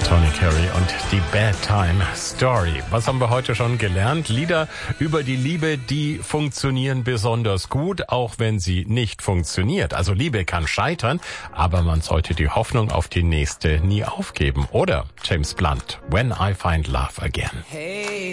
Tony Carey und die Bad Time Story. Was haben wir heute schon gelernt? Lieder über die Liebe, die funktionieren besonders gut, auch wenn sie nicht funktioniert. Also Liebe kann scheitern, aber man sollte die Hoffnung auf die nächste nie aufgeben. Oder James Blunt, When I Find Love Again. Hey.